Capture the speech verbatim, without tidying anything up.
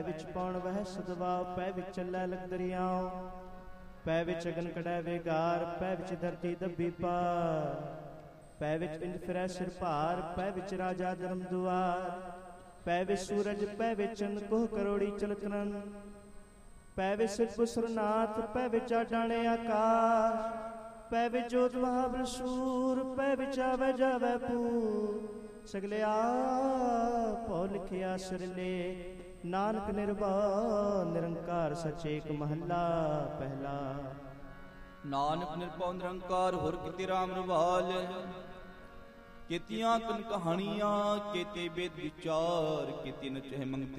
ਵਿੱਚ ਪੌਣ ਵਹਿ ਸਦਵਾ, ਪੈ ਵਿੱਚ ਚੱਲੈ ਲਗ ਦਰਿਆਉ, ਪੈ ਵਿੱਚ ਅਗਨ ਕੜੈ ਵੇਗਾਰ, ਪੈ ਵਿੱਚ ਧਰਤੀ ਦੱਬੀ ਪਾਰ, ਪੈ ਵਿੱਚ ਇੰਜ ਫਿਰੈ ਸਿਰ ਭਾਰ, ਪੈ ਵਿੱਚ ਰਾਜਾ ਧਰਮ ਦੁਆਰ, ਪੈ ਵਿੱਚ ਸੂਰਜ, ਪੈ ਵਿੱਚ ਚੰਦ ਕੋਹ ਕਰੋੜੀ ਚਲਤਨਨ, ਪੈ ਵਿੱਚ ਸਿਰਪੁਸਰ ਨਾਥ, ਪੈ ਵਿੱਚ ਆਡਾਣੇ ਆਕਾਸ਼, ਪੈ ਵਿੱਚ ਜੋਤ ਮਹਾਬਲ ਸੂਰ, ਪੈ ਵਿੱਚ ਆਵੈ ਜਾਵੈ ਪੂਰ, ਸਗਲੇ ਆਪੋ ਲਿਖਿਆ ਸਿਰਲੇ, ਨਾਨਕ ਨਿਰਭਉ ਨਿਰੰਕਾਰ ਸਚ ਏਕ ਮਹੱਲਾ ਪਹਿਲਾ। ਨਾਨਕ ਨਿਰਭਉ ਨਿਰੰਕਾਰ ਹੋਰ ਕਿਤੇ ਰਾਮ ਰਵਾਲ, ਕੀਤੀਆਂ ਤਨ ਕਹਾਣੀਆਂ, ਕੀਤੇ ਵੇਦ ਵਿਚਾਰ, ਕੀਤੇ ਨਚਹਿ ਮੰਗਤੇ